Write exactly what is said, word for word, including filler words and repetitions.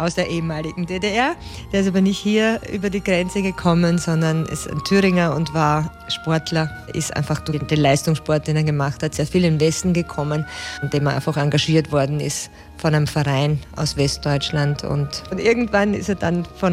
aus der ehemaligen D D R. Der ist aber nicht hier über die Grenze gekommen, sondern ist ein Thüringer und war Sportler, ist einfach durch den Leistungssport, den er gemacht hat, sehr viel in den Westen gekommen, indem er einfach engagiert worden ist von einem Verein aus Westdeutschland. Und, und irgendwann ist er dann von